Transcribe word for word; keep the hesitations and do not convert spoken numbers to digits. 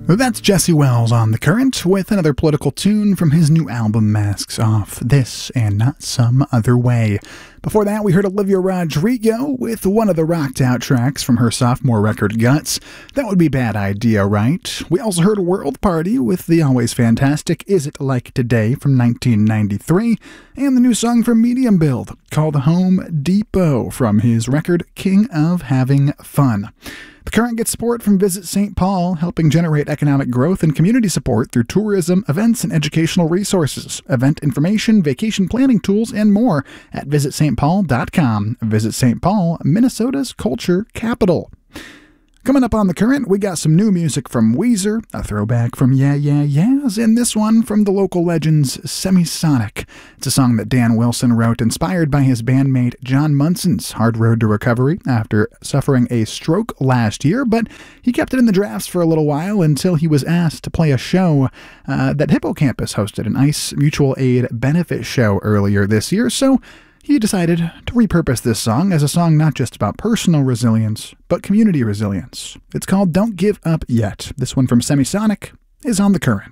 That's Jesse Wells on The Current with another political tune from his new album Masks Off, This and Not Some Other Way. Before that, we heard Olivia Rodrigo with one of the rocked out tracks from her sophomore record Guts. That would be Bad Idea, right? We also heard World Party with the always fantastic Is It Like Today from nineteen ninety-three, and the new song from Medium Build called Home Depot from his record King of Having Fun. The Current gets support from Visit Saint Paul, helping generate economic growth and community support through tourism, events, and educational resources, event information, vacation planning tools, and more at visit st paul dot com. Visit Saint Paul, Minnesota's culture capital. Coming up on The Current, we got some new music from Weezer, a throwback from Yeah Yeah Yeahs, and this one from the local legends Semisonic. It's a song that Dan Wilson wrote, inspired by his bandmate John Munson's hard road to recovery after suffering a stroke last year, but he kept it in the drafts for a little while until he was asked to play a show uh, that Hippocampus hosted, an ICE mutual aid benefit show earlier this year, so he decided to repurpose this song as a song not just about personal resilience, but community resilience. It's called Don't Give Up Yet. This one from Semisonic is on The Current.